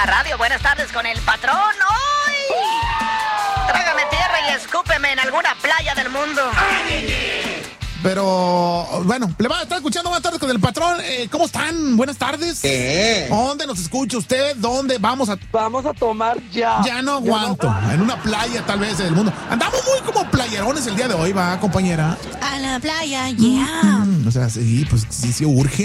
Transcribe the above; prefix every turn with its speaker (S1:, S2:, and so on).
S1: la radio. Buenas tardes con el patrón. ¡Hoy! Trágame tierra y escúpeme en alguna playa del mundo.
S2: Pero, bueno, le va a estar escuchando más tarde con el patrón. ¿Cómo están? Buenas tardes. ¿Dónde nos escucha usted? ¿Dónde vamos a...?
S3: Vamos a tomar ya.
S2: Ya no aguanto. En una playa, tal vez, del mundo. Andamos muy como playerones el día de hoy, ¿va, compañera?
S4: A la playa, yeah.
S2: O sea, sí, pues sí urge.